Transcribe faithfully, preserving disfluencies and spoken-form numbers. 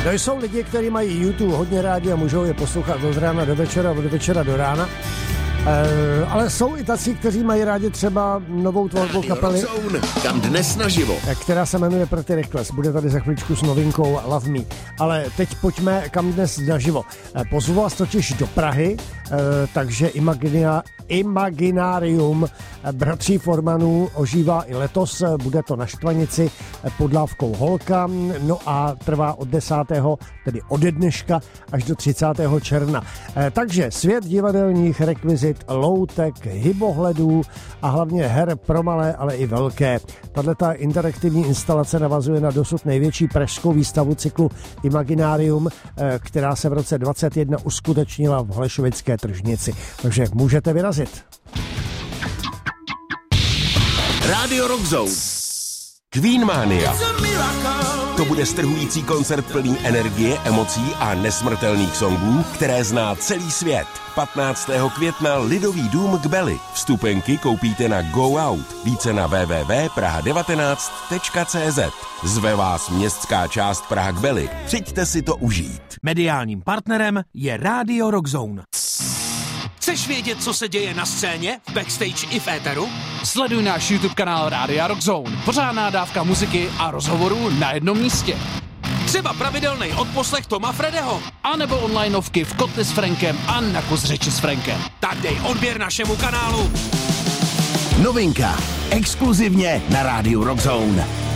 No, jsou lidi, kteří mají YouTube hodně rádi a můžou je poslouchat od rána do večera, od večera do rána. E, ale jsou i tací, kteří mají rádi třeba novou tvorbu kapely, kam dnes naživo, která se jmenuje Pretty Reckless. Bude tady za chvíličku s novinkou Love Me. Ale teď pojďme kam dnes naživo. E, pozvu vás totiž do Prahy, e, takže Imagina, Imaginarium bratří Formanů ožívá i letos. Bude to na Štvanici pod lávkou Holka. No a trvá od desátého tedy ode dneška až do třicátého června. E, takže svět divadelních rekvizit, loutek, hybohledů a hlavně her pro malé, ale i velké. Tato interaktivní instalace navazuje na dosud největší pražskou výstavu cyklu Imaginarium, která se v roce dvacet jedna uskutečnila v Holešovické tržnici. Takže můžete vyrazit. Radio Rock Zone. Queen Mania. To bude strhující koncert plný energie, emocí a nesmrtelných songů, které zná celý svět. patnáctého května Lidový dům k Beli. Vstupenky koupíte na Go Out. Více na w w w tečka praha devatenáct tečka c z. Zve vás městská část Praha k Beli. Přijďte si to užít. Mediálním partnerem je Radio Rock Zone. Chceš vědět, co se děje na scéně, v backstage i v éteru? Sleduj náš YouTube kanál Rádia Rock Zone. Pořádná dávka muziky a rozhovorů na jednom místě. Třeba pravidelný odposlech Toma Fredeho. A nebo onlineovky v Kotli s Frankem a na kus řeči s Frankem. Tak dej odběr našemu kanálu. Novinka. Exkluzivně na Rádiu Rock Zone.